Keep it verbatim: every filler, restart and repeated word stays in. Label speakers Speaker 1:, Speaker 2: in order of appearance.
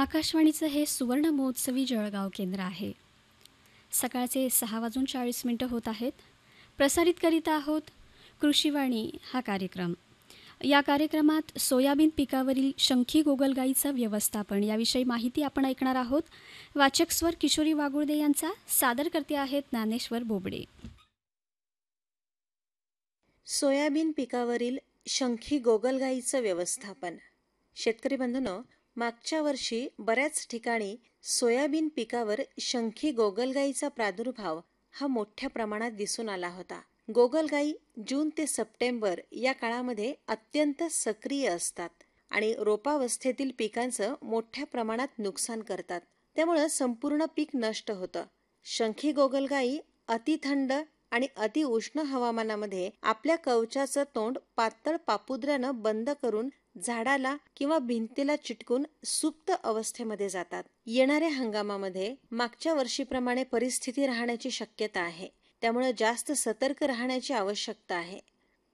Speaker 1: आकाशवाणीचं हे सुवर्ण महोत्सवी जळगाव केंद्र आहे. सकाळचे सहा वाजून चाळीस मिनटं होत आहेत. प्रसारित करीत आहोत कृषीवाणी हा कार्यक्रम. या कार्यक्रमात सोयाबीन पिकावरील शंखी गोगलगाईचं व्यवस्थापन याविषयी माहिती आपण ऐकणार आहोत. वाचक स्वर किशोरी वागुर्दे यांचा, सादर करते आहेत ज्ञानेश्वर बोबडे.
Speaker 2: सोयाबीन पिकावरील शंखी गोगलगाईचं व्यवस्थापन. शेतकरी बंधूंनो, मागच्या वर्षी बऱ्याच ठिकाणी सोयाबीन पिकावर शंखी गोगलगाईचा प्रादुर्भाव हा मोठ्या प्रमाणात दिसून आला होता. गोगलगाई जून ते सप्टेंबर या काळामध्ये अत्यंत सक्रिय असतात आणि रोपावस्थेतील पिकांचं मोठ्या प्रमाणात नुकसान करतात. त्यामुळे संपूर्ण पीक नष्ट होतं. शंखी गोगलगाई अतिथंड आणि अतिउष्ण हवामानामध्ये आपल्या कवचाचं तोंड पातळ पापुद्र्यानं बंद करून झाडाला किंवा भिंतीला चिटकून सुप्त अवस्थेमध्ये जातात. येणाऱ्या हंगामामध्ये मागच्या वर्षीप्रमाणे परिस्थिती राहण्याची शक्यता आहे. त्यामुळे जास्त सतर्क राहण्याची आवश्यकता आहे.